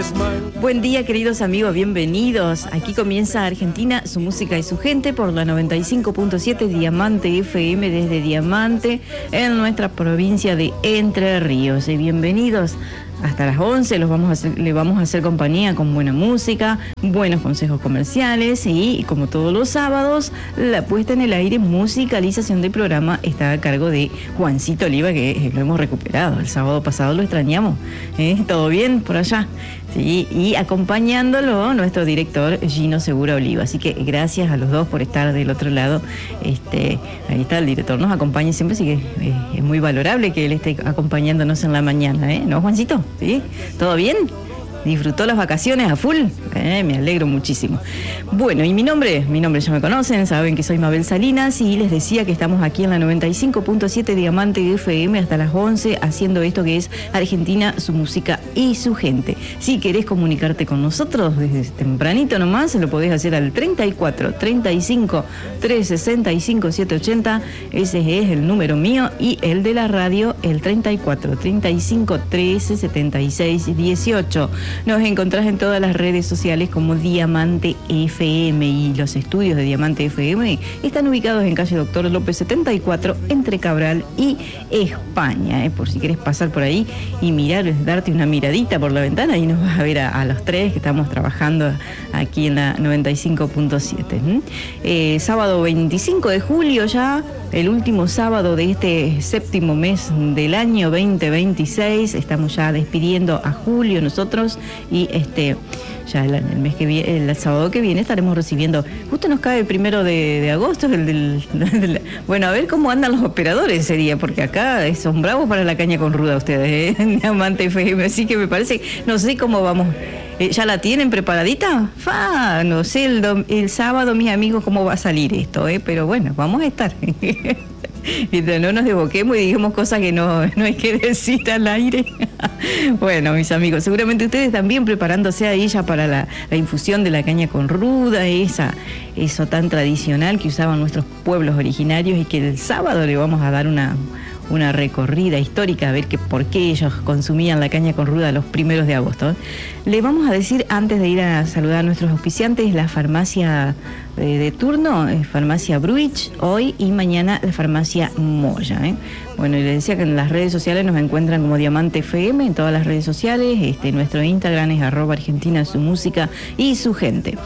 Buen día, queridos amigos, bienvenidos. Aquí comienza Argentina, su música y su gente por la 95.7 Diamante FM desde Diamante en nuestra provincia de Entre Ríos. Y bienvenidos. Hasta las 11 le vamos a hacer compañía con buena música, buenos consejos comerciales y, como todos los sábados, la puesta en el aire, musicalización del programa está a cargo de Juancito Oliva, que lo hemos recuperado. El sábado pasado lo extrañamos. ¿Todo bien por allá? Sí, y acompañándolo nuestro director Gino Segura Oliva. Así que gracias a los dos por estar del otro lado. Ahí está, el director nos acompaña siempre, así que es muy valorable que él esté acompañándonos en la mañana, ¿no, Juancito? ¿Sí? ¿Todo bien? ¿Disfrutó las vacaciones a full? Me alegro muchísimo. Bueno, y mi nombre ya me conocen, saben que soy Mabel Salinas y les decía que estamos aquí en la 95.7 Diamante FM hasta las 11 haciendo esto que es Argentina, su música y su gente. Si querés comunicarte con nosotros desde tempranito nomás, lo podés hacer al 34 35 365 780, ese es el número mío, y el de la radio, el 34 35 13 76 18. Nos encontrás en todas las redes sociales como Diamante FM y los estudios de Diamante FM están ubicados en calle Doctor López 74 entre Cabral y España. Por si querés pasar por ahí y mirar, darte una miradita por la ventana y nos vas a ver a los tres que estamos trabajando aquí en la 95.7. Sábado 25 de julio ya, el último sábado de este séptimo mes del año 2026. Estamos ya despidiendo a julio nosotros y ya el mes que viene, el sábado que viene estaremos recibiendo, justo nos cae el 1 de agosto, bueno, a ver cómo andan los operadores ese día, porque acá son bravos para la caña con ruda ustedes, Diamante FM, así que me parece, no sé cómo vamos. ¿Ya la tienen preparadita? No sé el sábado, mis amigos, cómo va a salir esto, pero bueno, vamos a estar. Mientras no nos desboquemos y digamos cosas que no hay que decir al aire. Bueno, mis amigos, seguramente ustedes también preparándose ahí ya para la infusión de la caña con ruda, eso tan tradicional que usaban nuestros pueblos originarios y que el sábado le vamos a dar una recorrida histórica a ver por qué ellos consumían la caña con ruda los 1 de agosto. Le vamos a decir, antes de ir a saludar a nuestros auspiciantes, la farmacia de turno, farmacia Bruich, hoy y mañana la farmacia Moya. Bueno, y les decía que en las redes sociales nos encuentran como Diamante FM, en todas las redes sociales. Nuestro Instagram es @Argentina, su música y su gente.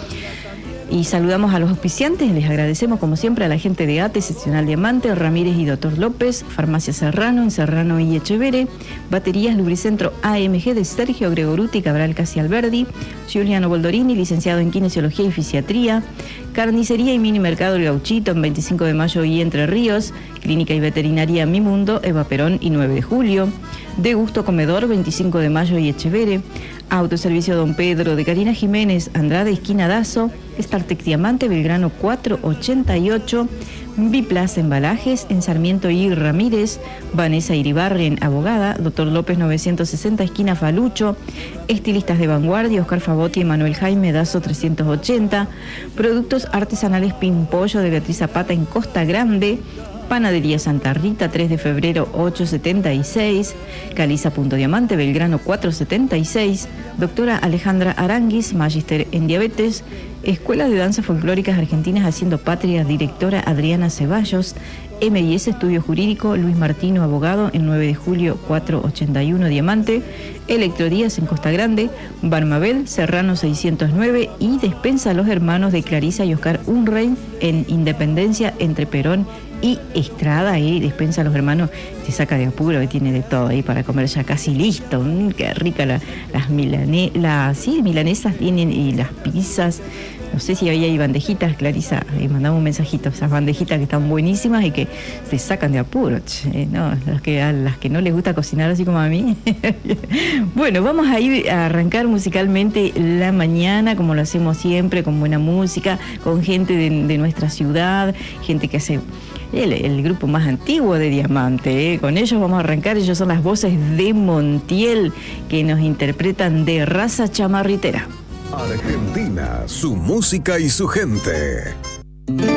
Y saludamos a los auspiciantes, les agradecemos como siempre a la gente de ATE, Seccional Diamante, Ramírez y Dr. López, Farmacia Serrano, en Serrano y Echevere, Baterías Lubricentro AMG de Sergio Gregoruti, Cabral Casi Alberdi, Giuliano Boldorini, licenciado en Kinesiología y Fisiatría, Carnicería y Mini Mercado El Gauchito en 25 de mayo y Entre Ríos, Clínica y Veterinaria Mi Mundo, Eva Perón y 9 de julio, De Gusto Comedor, 25 de mayo y Echevere, Autoservicio Don Pedro de Karina Jiménez, Andrade Esquina Dazo, Startec Diamante, Belgrano 488, Biplas Embalajes en Sarmiento y Ramírez, Vanessa Iribarren, abogada, Dr. López 960, esquina Falucho, Estilistas de Vanguardia, Oscar Favotti y Manuel Jaime Dazo 380, Productos Artesanales Pimpollo de Beatriz Zapata en Costa Grande, Panadería Santa Rita, 3 de febrero 876, Caliza Punto Diamante, Belgrano 476, Doctora Alejandra Aranguis, Magíster en Diabetes, Escuela de Danzas Folclóricas Argentinas Haciendo Patria, directora Adriana Ceballos, M&S Estudio Jurídico, Luis Martino, abogado, en 9 de julio 481 Diamante, Electrodías en Costa Grande, Barmabel, Serrano 609 y Despensa a los Hermanos de Clarisa y Oscar Unrein en Independencia entre Perón y Estrada. Despensa a los Hermanos, te saca de apuro, que tiene de todo ahí para comer ya casi listo. Qué rica las milanesas tienen y las pizzas. No sé si había ahí bandejitas, Clarisa, mandamos un mensajito, esas bandejitas que están buenísimas y que se sacan de apuro, ¿no? A las que no les gusta cocinar así como a mí. Bueno, vamos a ir a arrancar musicalmente la mañana, como lo hacemos siempre, con buena música, con gente de nuestra ciudad, gente que hace el grupo más antiguo de Diamante, Con ellos vamos a arrancar. Ellos son las voces de Montiel, que nos interpretan De Raza Chamarritera. Argentina, su música y su gente.